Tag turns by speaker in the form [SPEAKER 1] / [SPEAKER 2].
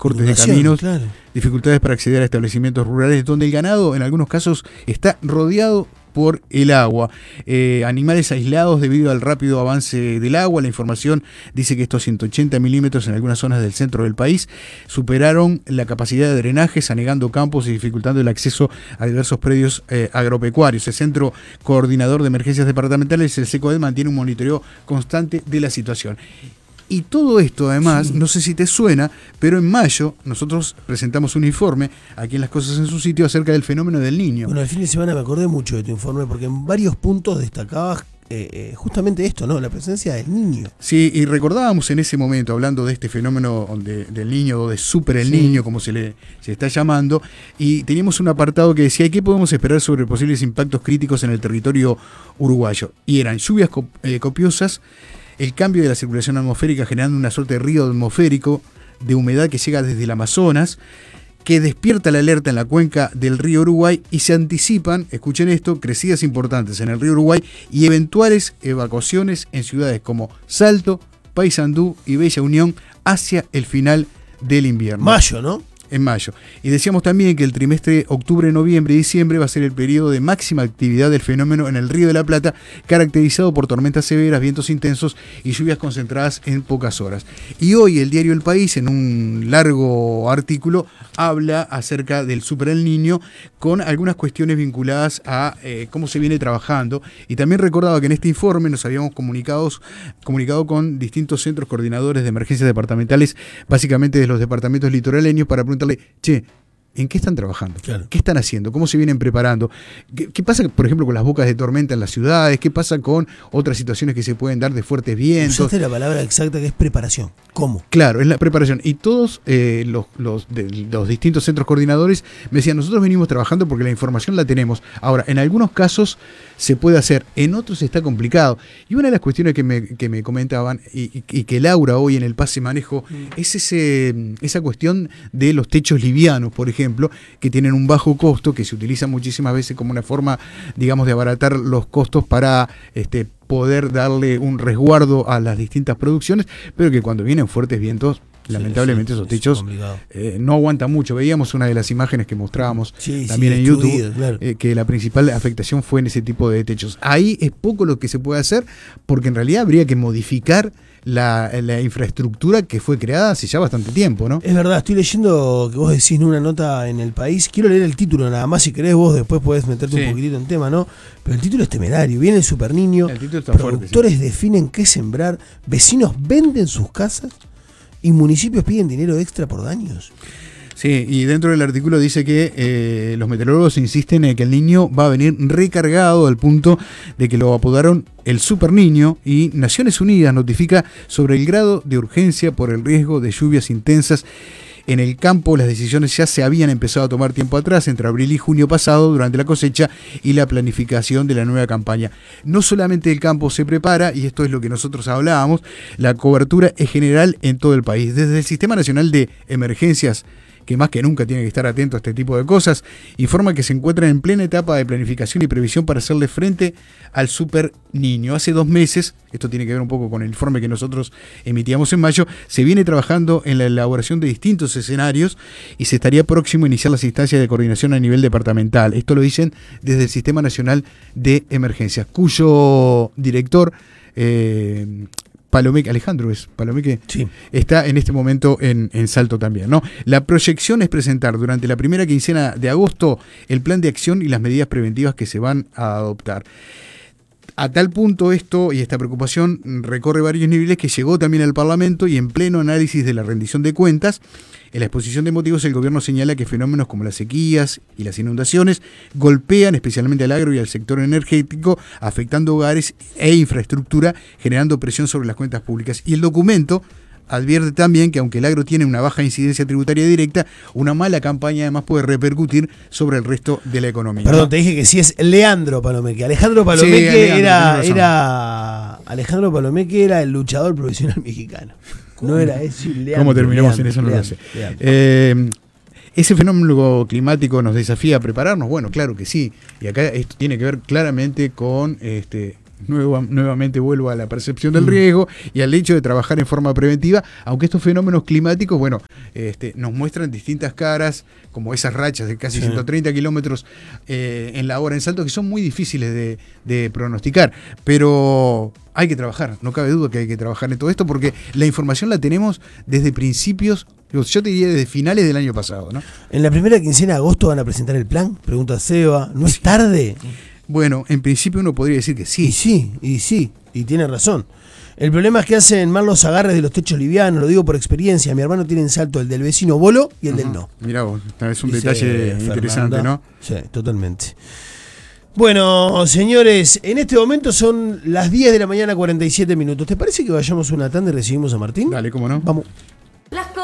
[SPEAKER 1] cortes de caminos, claro, dificultades para acceder a establecimientos rurales, donde el ganado en algunos casos está rodeado por el agua, animales aislados debido al rápido avance del agua. La información dice que estos 180 milímetros en algunas zonas del centro del país superaron la capacidad de drenajes, anegando campos y dificultando el acceso a diversos predios agropecuarios. El Centro Coordinador de Emergencias Departamentales, el SECOED, mantiene un monitoreo constante de la situación. Y todo esto, además, sí, no sé si te suena, pero en mayo nosotros presentamos un informe aquí en Las Cosas en su Sitio acerca del fenómeno del Niño.
[SPEAKER 2] Bueno, el fin de semana me acordé mucho de tu informe porque en varios puntos destacabas justamente esto, ¿no? La presencia del niño.
[SPEAKER 1] Sí, y recordábamos en ese momento, hablando de este fenómeno del niño, o de super el niño, como se está llamando, y teníamos un apartado que decía, ¿qué podemos esperar sobre posibles impactos críticos en el territorio uruguayo? Y eran lluvias copiosas, el cambio de la circulación atmosférica generando una suerte de río atmosférico de humedad que llega desde el Amazonas, que despierta la alerta en la cuenca del río Uruguay y se anticipan, escuchen esto, crecidas importantes en el río Uruguay y eventuales evacuaciones en ciudades como Salto, Paysandú y Bella Unión hacia el final del invierno.
[SPEAKER 2] Mayo, ¿no?
[SPEAKER 1] En mayo. Y decíamos también que el trimestre octubre, noviembre y diciembre va a ser el periodo de máxima actividad del fenómeno en el Río de la Plata, caracterizado por tormentas severas, vientos intensos y lluvias concentradas en pocas horas. Y hoy el diario El País, en un largo artículo, habla acerca del Super El Niño con algunas cuestiones vinculadas a cómo se viene trabajando. Y también recordaba que en este informe nos habíamos comunicado con distintos centros coordinadores de emergencias departamentales, básicamente de los departamentos litoraleños, para preguntarle, che, ¿en qué están trabajando?
[SPEAKER 2] Claro.
[SPEAKER 1] ¿Qué están haciendo? ¿Cómo se vienen preparando? ¿Qué pasa, por ejemplo, con las bocas de tormenta en las ciudades? ¿Qué pasa con otras situaciones que se pueden dar de fuertes vientos?
[SPEAKER 2] Usaste la palabra exacta, que es preparación. ¿Cómo?
[SPEAKER 1] Claro, es la preparación. Y todos los distintos centros coordinadores me decían, nosotros venimos trabajando porque la información la tenemos. Ahora, en algunos casos se puede hacer, en otros está complicado. Y una de las cuestiones que me comentaban, y que Laura hoy en el pase manejo, es esa cuestión de los techos livianos, por ejemplo, que tienen un bajo costo, que se utiliza muchísimas veces como una forma, digamos, de abaratar los costos para poder darle un resguardo a las distintas producciones, pero que cuando vienen fuertes vientos, lamentablemente esos techos no aguantan mucho. Veíamos una de las imágenes que mostrábamos también en YouTube, claro, que la principal afectación fue en ese tipo de techos. Ahí es poco lo que se puede hacer, porque en realidad habría que modificar la infraestructura que fue creada hace ya bastante tiempo, ¿no?
[SPEAKER 2] Es verdad, estoy leyendo que vos decís en una nota en El País. Quiero leer el título nada más, si querés vos después podés meterte un poquitito en tema, ¿no? Pero el título es temerario. Viene el Super Niño, productores definen qué sembrar, vecinos venden sus casas y municipios piden dinero extra por daños.
[SPEAKER 1] Sí, y dentro del artículo dice que los meteorólogos insisten en que el niño va a venir recargado al punto de que lo apodaron el Super Niño, y Naciones Unidas notifica sobre el grado de urgencia por el riesgo de lluvias intensas en el campo. Las decisiones ya se habían empezado a tomar tiempo atrás, entre abril y junio pasado, durante la cosecha y la planificación de la nueva campaña. No solamente el campo se prepara, y esto es lo que nosotros hablábamos, la cobertura es general en todo el país. Desde el Sistema Nacional de Emergencias, que más que nunca tiene que estar atento a este tipo de cosas, informa que se encuentran en plena etapa de planificación y previsión para hacerle frente al Super Niño. Hace 2 meses, esto tiene que ver un poco con el informe que nosotros emitíamos en mayo, se viene trabajando en la elaboración de distintos escenarios y se estaría próximo a iniciar las instancias de coordinación a nivel departamental. Esto lo dicen desde el Sistema Nacional de Emergencias, cuyo director, Alejandro Palomeque, sí, está en este momento en Salto también, ¿no? La proyección es presentar durante la primera quincena de agosto el plan de acción y las medidas preventivas que se van a adoptar. A tal punto esto y esta preocupación recorre varios niveles que llegó también al Parlamento, y en pleno análisis de la rendición de cuentas, en la exposición de motivos el gobierno señala que fenómenos como las sequías y las inundaciones golpean especialmente al agro y al sector energético, afectando hogares e infraestructura, generando presión sobre las cuentas públicas. Y el documento advierte también que aunque el agro tiene una baja incidencia tributaria directa, una mala campaña además puede repercutir sobre el resto de la economía.
[SPEAKER 2] Perdón, te dije que sí es Leandro Palomeque. Alejandro Palomeque Alejandro Palomeque era el luchador profesional mexicano. No era eso, Leandro.
[SPEAKER 1] ¿Cómo terminamos en eso? No lo sé. ¿Ese fenómeno climático nos desafía a prepararnos? Bueno, claro que sí. Y acá esto tiene que ver claramente con nuevamente vuelvo a la percepción del riesgo y al hecho de trabajar en forma preventiva, aunque estos fenómenos climáticos, bueno, nos muestran distintas caras, como esas rachas de casi 130 kilómetros en la hora en Salto, que son muy difíciles de pronosticar, pero hay que trabajar, no cabe duda que hay que trabajar en todo esto, porque la información la tenemos desde principios, yo te diría desde finales del año pasado, ¿no?
[SPEAKER 2] En la primera quincena de agosto van a presentar el plan, pregunta Seba, ¿no es tarde?
[SPEAKER 1] Bueno, en principio uno podría decir que sí.
[SPEAKER 2] Y tiene razón. El problema es que hacen mal los agarres de los techos livianos, lo digo por experiencia. Mi hermano tiene en Salto el del vecino Bolo y el del no.
[SPEAKER 1] Mirá vos, es un detalle interesante, ¿no?
[SPEAKER 2] Sí, totalmente. Bueno, señores, en este momento son las 10 de la mañana, 47 minutos. ¿Te parece que vayamos una tanda y recibimos a Martín?
[SPEAKER 1] Dale, cómo no.
[SPEAKER 2] Vamos.